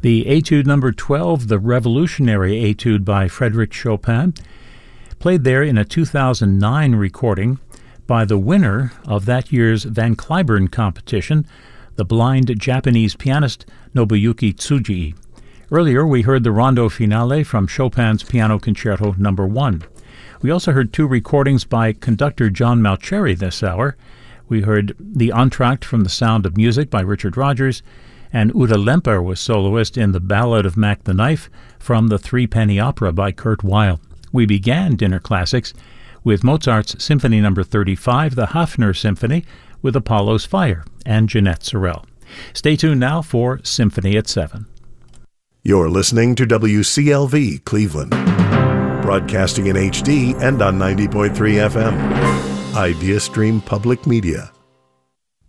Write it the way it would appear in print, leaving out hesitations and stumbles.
The Etude number 12, the Revolutionary Etude by Frédéric Chopin, played there in a 2009 recording by the winner of that year's Van Cliburn competition, the blind Japanese pianist Nobuyuki Tsuji. Earlier, we heard the Rondo Finale from Chopin's Piano Concerto No. 1. We also heard two recordings by conductor John Mauceri this hour. We heard the entr'acte from The Sound of Music by Richard Rodgers, and Uta Lemper was soloist in The Ballad of Mac the Knife from the Threepenny Opera by Kurt Weill. We began Dinner Classics with Mozart's Symphony No. 35, the Hafner Symphony, with Apollo's Fire and Jeanette Sorel. Stay tuned now for Symphony at 7. You're listening to WCLV Cleveland, broadcasting in HD and on 90.3 FM. IdeaStream Public Media.